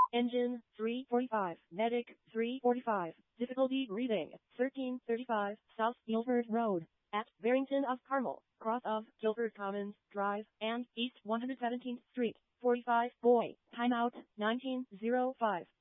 Engine 345. Medic 345. Difficulty reading 1335 South Guilford Road. At Barrington of Carmel, cross of Guilford Commons Drive, and East 117th Street. 45 boy. Timeout 1905.